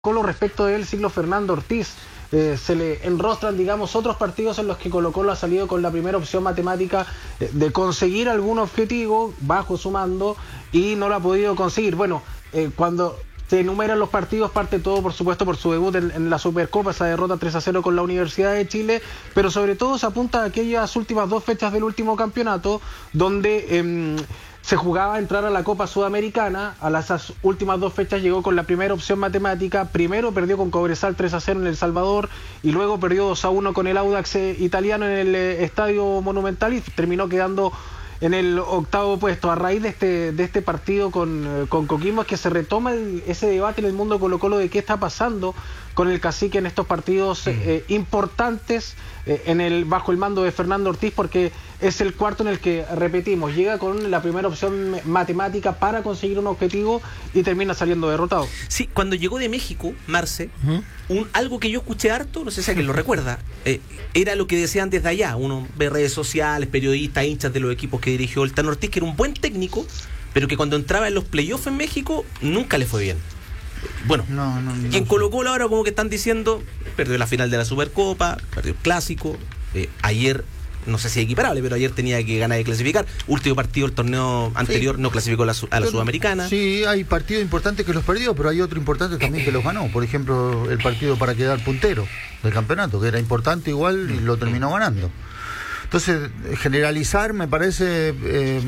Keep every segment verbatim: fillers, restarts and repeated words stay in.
Colo respecto del ciclo Fernando Ortiz. Eh, se le enrostran, digamos, otros partidos en los que Colo Colo ha salido con la primera opción matemática eh, de conseguir algún objetivo bajo su mando y no lo ha podido conseguir. Bueno, eh, cuando se enumeran los partidos, parte todo, por supuesto, por su debut en, en la Supercopa, esa derrota tres a cero con la Universidad de Chile, pero sobre todo se apunta a aquellas últimas dos fechas del último campeonato, donde eh, se jugaba a entrar a la Copa Sudamericana. A las últimas dos fechas llegó con la primera opción matemática. Primero perdió con Cobresal tres a cero en El Salvador y luego perdió dos a uno con el Audax eh, italiano en el eh, Estadio Monumental y terminó quedando en el octavo puesto. A raíz de este de este partido con, con Coquimbo es que se retoma el, ese debate en el mundo Colo Colo de qué está pasando con el cacique en estos partidos eh, importantes eh, en el bajo el mando de Fernando Ortiz, porque es el cuarto en el que, repetimos, llega con la primera opción matemática para conseguir un objetivo y termina saliendo derrotado. Sí, cuando llegó de México, Marce, uh-huh. un, algo que yo escuché harto, no sé si alguien lo recuerda, eh, era lo que decían desde allá, uno ve redes sociales, periodistas, hinchas de los equipos que dirigió el Tano Ortiz, que era un buen técnico, pero que cuando entraba en los playoffs en México nunca le fue bien. Bueno, no, no, no, y en Colo Colo ahora como que están diciendo, perdió la final de la Supercopa, perdió el Clásico, eh, ayer, no sé si es equiparable, pero ayer tenía que ganar y clasificar. Último partido del torneo anterior sí. no clasificó a la, a la Sudamericana. Sí, hay partidos importantes que los perdió, pero hay otro importante también que los ganó. Por ejemplo, el partido para quedar puntero del campeonato, que era importante igual y lo terminó ganando. Entonces, generalizar me parece... Eh,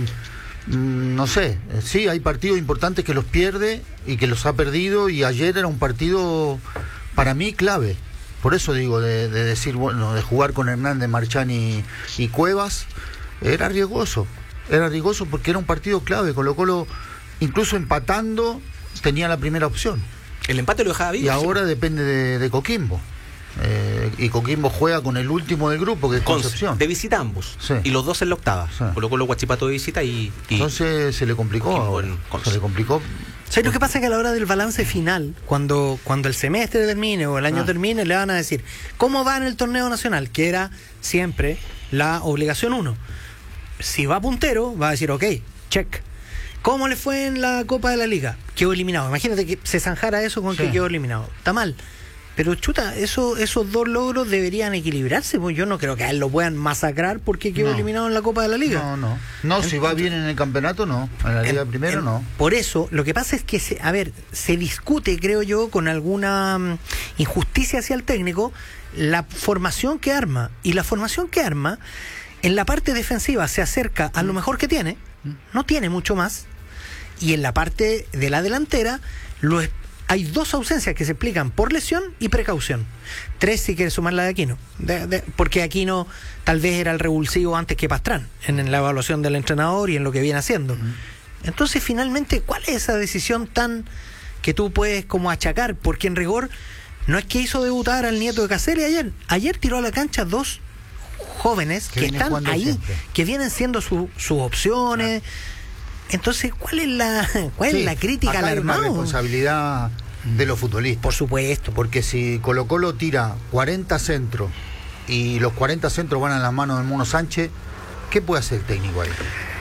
no sé, sí, hay partidos importantes que los pierde y que los ha perdido, y ayer era un partido para mí clave. Por eso digo, de, de decir, bueno, de jugar con Hernández, Marchán y, y Cuevas, era riesgoso. Era riesgoso porque era un partido clave. Colo Colo, incluso empatando, tenía la primera opción. El empate lo dejaba vivo. Y ahora sí. depende de, de Coquimbo. Eh, y Coquimbo juega con el último del grupo, que es Concepción. De visita ambos. Sí. Y los dos en la octava. Sí. Colo Colo Huachipato de visita y, y... Entonces se le complicó. Ahora. Se le complicó. ¿Sabes lo que pasa? Que a la hora del balance final, cuando, cuando el semestre termine o el año ah. termine, le van a decir cómo va en el torneo nacional, que era siempre la obligación uno. Si va puntero, va a decir ok, check. ¿Cómo le fue en la Copa de la Liga? Quedó eliminado. Imagínate que se zanjara eso con sí. que quedó eliminado. Está mal. Pero chuta, eso, esos dos logros deberían equilibrarse, pues yo no creo que a él lo puedan masacrar porque quedó no. eliminado en la Copa de la Liga. No, no. No, en, si va bien en el campeonato, no. En la Liga en, primero, en, no. Por eso, lo que pasa es que, se, a ver, se discute, creo yo, con alguna um, injusticia hacia el técnico, la formación que arma. Y la formación que arma, en la parte defensiva se acerca a lo mejor que tiene, no tiene mucho más, y en la parte de la delantera, lo hay dos ausencias que se explican por lesión y precaución. Tres si quieres sumar la de Aquino. De, de, porque Aquino tal vez era el revulsivo antes que Pastrán, en, en la evaluación del entrenador y en lo que viene haciendo. Uh-huh. Entonces, finalmente, ¿cuál es esa decisión tan que tú puedes como achacar? Porque en rigor, no es que hizo debutar al nieto de Caselli ayer. Ayer tiró a la cancha dos jóvenes que, que están ahí, siempre. Que vienen siendo sus su opciones. Claro. Entonces, ¿cuál es la cuál sí, es la crítica al armado? Hay una responsabilidad de los futbolistas. Por supuesto. Porque si Colo Colo tira cuarenta centros y los cuarenta centros van a las manos del Mono Sánchez, ¿qué puede hacer el técnico ahí?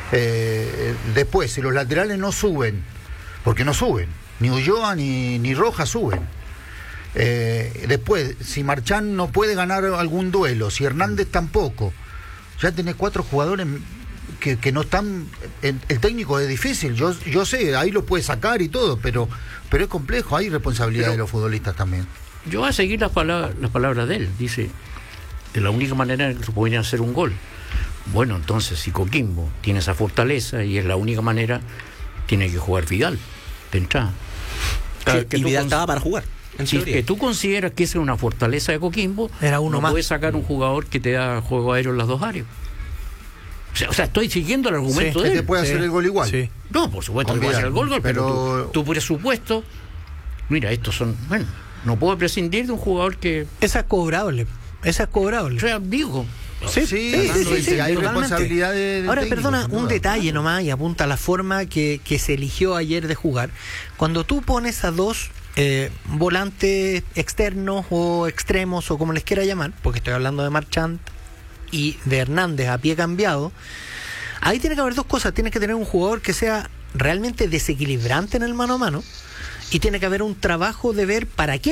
Eh, después, si los laterales no suben, porque no suben, ni Ulloa ni, ni Rojas suben. Eh, después, si Marchán no puede ganar algún duelo, si Hernández tampoco, ya tenés cuatro jugadores... Que, que no están, el, el técnico es difícil, yo yo sé, ahí lo puede sacar y todo, pero pero es complejo, hay responsabilidad pero, de los futbolistas también. Yo voy a seguir las palabras las palabras de él, dice, de la única manera en que se podría hacer un gol. Bueno, entonces si Coquimbo tiene esa fortaleza y es la única manera, tiene que jugar Vidal de entrada. Claro, que y Vidal estaba para jugar. Si es que tú consideras que esa es una fortaleza de Coquimbo, era uno no más. Puedes sacar un jugador que te da juego aéreo en las dos áreas. O sea, o sea, estoy siguiendo el argumento sí, de él. ¿Te puede sí. hacer el gol igual? Sí. No, por supuesto que puede hacer el gol, gol pero, pero tú, tú por supuesto, mira, estos son, bueno, no puedo prescindir de un jugador que... Esa es cobrable, esa es cobrable. O sea, digo... Sí, sí, sí, sí, sí, sí, hay responsabilidad de, de Ahora, técnico, perdona, un detalle nomás, y apunta a la forma que, que se eligió ayer de jugar. Cuando tú pones a dos eh, volantes externos o extremos, o como les quiera llamar, porque estoy hablando de Marchand y de Hernández a pie cambiado, ahí tiene que haber dos cosas. Tienes que tener un jugador que sea realmente desequilibrante en el mano a mano y tiene que haber un trabajo de ver para qué